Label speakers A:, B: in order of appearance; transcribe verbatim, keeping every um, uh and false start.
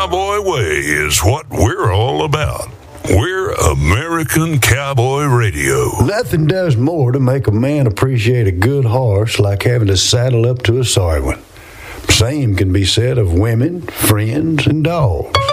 A: cowboy way is what we're all about. We're American Cowboy Radio.
B: Nothing does more to make a man appreciate a good horse like having to saddle up to a sorry one. Same can be said of women, friends, and dogs.